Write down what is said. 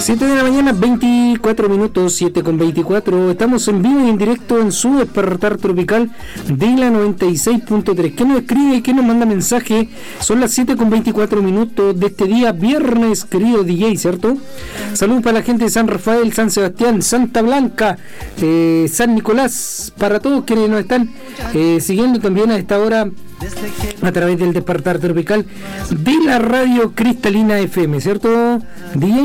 7 de la mañana, 24 minutos, 7 con 24. Estamos en vivo y en directo en su Despertar Tropical de la 96.3. ¿Qué nos escribe? ¿Qué nos manda mensaje? Son las 7 con 24 minutos de este día viernes, querido DJ, ¿cierto? Saludos para la gente de San Rafael, San Sebastián, Santa Blanca, San Nicolás, para todos quienes nos están siguiendo también a esta hora a través del Despertar Tropical de la radio Cristalina FM, ¿cierto, DJ?